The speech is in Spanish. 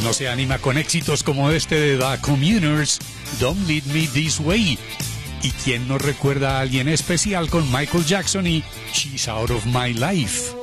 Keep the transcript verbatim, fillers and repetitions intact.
¿Quién no se anima con éxitos como este de The Communers, Don't Lead Me This Way? ¿Y quién no recuerda a alguien especial con Michael Jackson y She's Out of My Life?